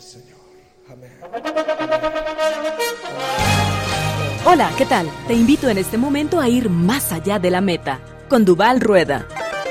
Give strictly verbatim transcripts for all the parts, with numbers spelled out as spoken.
Señor. Amén. Hola, ¿qué tal? Te invito en este momento a ir más allá de la meta con Duvall Rueda.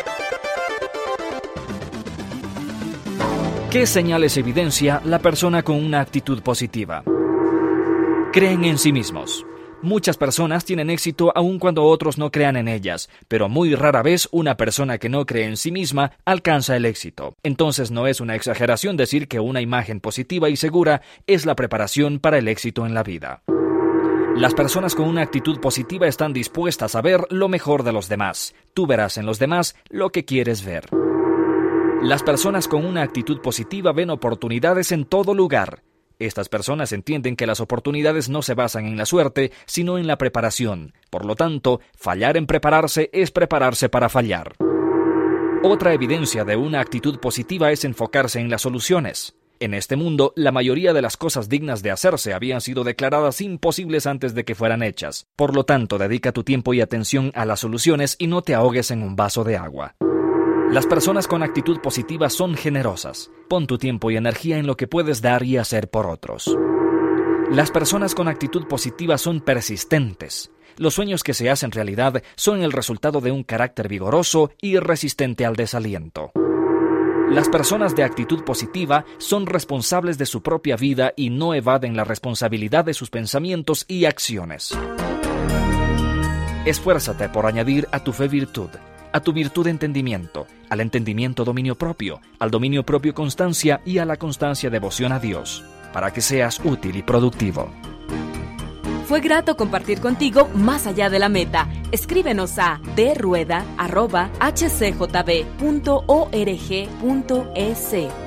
¿Qué señales evidencia la persona con una actitud positiva? Creen en sí mismos. Muchas personas tienen éxito aun cuando otros no crean en ellas, pero muy rara vez una persona que no cree en sí misma alcanza el éxito. Entonces no es una exageración decir que una imagen positiva y segura es la preparación para el éxito en la vida. Las personas con una actitud positiva están dispuestas a ver lo mejor de los demás. Tú verás en los demás lo que quieres ver. Las personas con una actitud positiva ven oportunidades en todo lugar. Estas personas entienden que las oportunidades no se basan en la suerte, sino en la preparación. Por lo tanto, fallar en prepararse es prepararse para fallar. Otra evidencia de una actitud positiva es enfocarse en las soluciones. En este mundo, la mayoría de las cosas dignas de hacerse habían sido declaradas imposibles antes de que fueran hechas. Por lo tanto, dedica tu tiempo y atención a las soluciones y no te ahogues en un vaso de agua. Las personas con actitud positiva son generosas. Pon tu tiempo y energía en lo que puedes dar y hacer por otros. Las personas con actitud positiva son persistentes. Los sueños que se hacen realidad son el resultado de un carácter vigoroso y resistente al desaliento. Las personas de actitud positiva son responsables de su propia vida y no evaden la responsabilidad de sus pensamientos y acciones. Esfuérzate por añadir a tu fe virtud, a tu virtud entendimiento, al entendimiento dominio propio, al dominio propio constancia y a la constancia devoción a Dios, para que seas útil y productivo. Fue grato compartir contigo más allá de la meta. Escríbenos a d rueda arroba h c j b punto org punto e s.